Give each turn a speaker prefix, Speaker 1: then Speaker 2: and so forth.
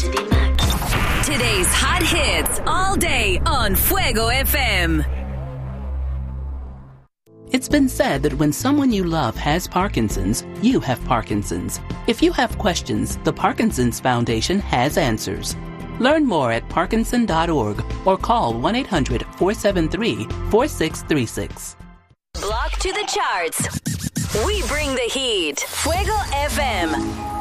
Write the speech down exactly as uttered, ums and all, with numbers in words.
Speaker 1: Today's hot hits all day on Fuego F M.
Speaker 2: It's been said that when someone you love has Parkinson's, you have Parkinson's. If you have questions, the Parkinson's Foundation has answers. Learn more at parkinson dot org or call one eight hundred four seven three four six three six.
Speaker 1: Block to the charts. We bring the heat. Fuego F M.